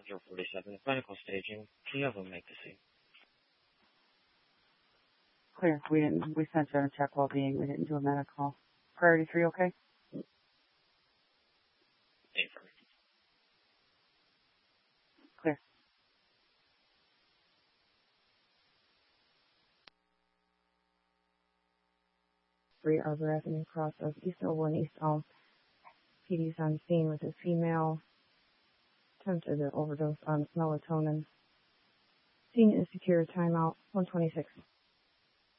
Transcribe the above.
047 clinical staging. Kiev will make the scene. Clear. We sent you on a check well-being. We didn't do a medical. Priority 3, okay? Affirmative. Clear. Three Arbor Avenue, cross of East Oval and East Elm. PD's on scene with a female. Attempted to overdose on melatonin. Scene is secure. Timeout 126.